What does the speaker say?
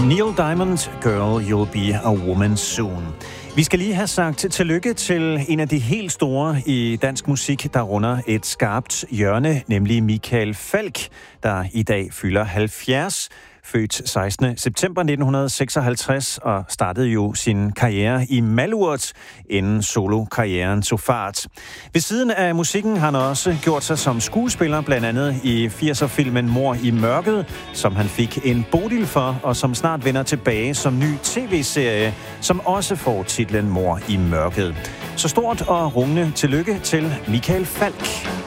Neil Diamond, Girl, You'll Be a Woman Soon. Vi skal lige have sagt tillykke til en af de helt store i dansk musik, der runder et skarpt hjørne, nemlig Michael Falch, der i dag fylder 70, født 16. september 1956 og startede jo sin karriere i Malurt, inden solokarrieren tog fart. Ved siden af musikken har han også gjort sig som skuespiller, blandt andet i 80'er-filmen Mor i mørket, som han fik en Bodil for, og som snart vender tilbage som ny tv-serie, som også får titlen Mor i mørket. Så stort og rungende tillykke til Michael Falch.